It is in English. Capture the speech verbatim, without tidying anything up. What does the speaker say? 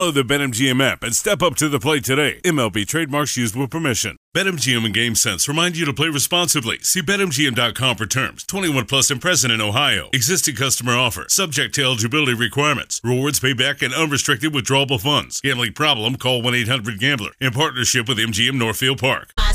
Download the BetMGM app and step up to the plate today. M L B trademarks used with permission. BetMGM and GameSense remind you to play responsibly. See Bet M G M dot com for terms. twenty-one plus and present in Ohio. Existing customer offer. Subject to eligibility requirements. Rewards payback and unrestricted withdrawable funds. Gambling problem? Call one eight hundred gambler. In partnership with M G M Northfield Park.